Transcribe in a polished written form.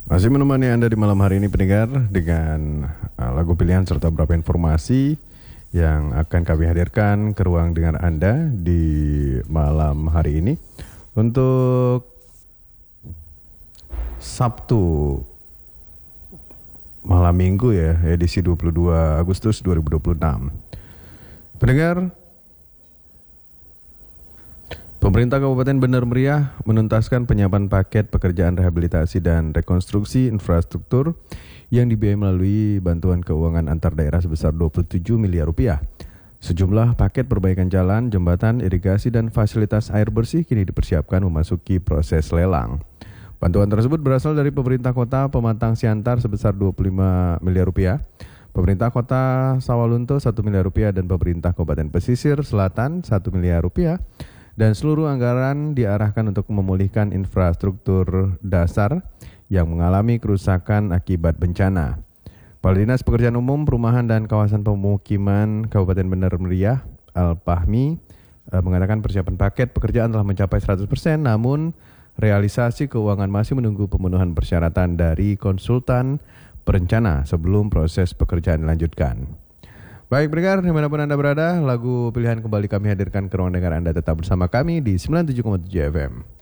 Masih menemani Anda di malam hari ini pendengar dengan lagu pilihan serta beberapa informasi yang akan kami hadirkan ke ruang dengar Anda di malam hari ini untuk Sabtu malam minggu ya, edisi 22 Agustus 2026. Pendengar, pemerintah Kabupaten Bener Meriah menuntaskan penyiapan paket pekerjaan rehabilitasi dan rekonstruksi infrastruktur yang dibiayai melalui bantuan keuangan antar daerah sebesar 27 miliar rupiah. Sejumlah paket perbaikan jalan, jembatan, irigasi, dan fasilitas air bersih kini dipersiapkan memasuki proses lelang. Bantuan tersebut berasal dari pemerintah kota Pematang Siantar sebesar 25 miliar rupiah, pemerintah kota Sawalunto 1 miliar rupiah, dan pemerintah Kabupaten Pesisir Selatan 1 miliar rupiah. Dan seluruh anggaran diarahkan untuk memulihkan infrastruktur dasar yang mengalami kerusakan akibat bencana. Kepala Dinas Pekerjaan Umum, Perumahan dan Kawasan Pemukiman Kabupaten Bener Meriah, Al-Fahmi, mengatakan persiapan paket pekerjaan telah mencapai 100%, namun realisasi keuangan masih menunggu pemenuhan persyaratan dari konsultan perencana sebelum proses pekerjaan dilanjutkan. Baik pendengar, dimanapun Anda berada, lagu pilihan kembali kami hadirkan ke ruang dengar Anda. Tetap bersama kami di 97,7 FM.